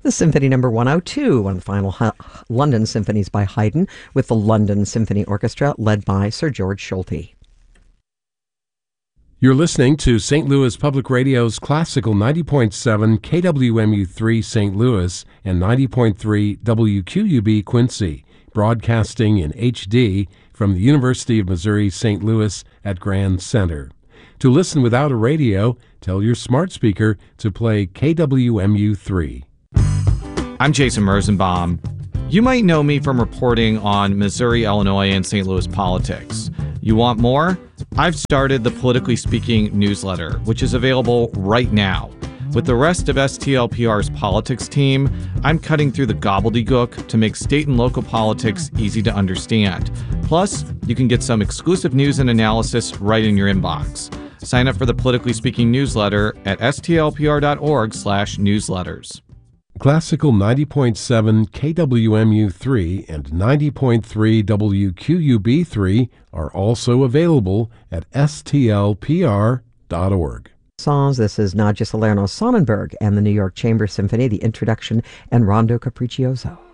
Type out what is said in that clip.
The Symphony Number 102, one of the final London symphonies by Haydn, with the London Symphony Orchestra led by Sir George Solti. You're listening to St. Louis Public Radio's Classical 90.7 KWMU3 St. Louis and 90.3 WQUB Quincy, broadcasting in HD from the University of Missouri St. Louis at Grand Center. To listen without a radio, tell your smart speaker to play KWMU3. I'm Jason Rosenbaum. You might know me from reporting on Missouri, Illinois, and St. Louis politics. You want more? I've started the Politically Speaking newsletter, which is available right now. With the rest of STLPR's politics team, I'm cutting through the gobbledygook to make state and local politics easy to understand. Plus, you can get some exclusive news and analysis right in your inbox. Sign up for the Politically Speaking newsletter at stlpr.org/newsletters. Classical 90.7 KWMU3 and 90.3 WQUB3 are also available at stlpr.org. Songs. This is Nadia Salerno Sonnenberg and the New York Chamber Symphony, the introduction, and Rondo Capriccioso.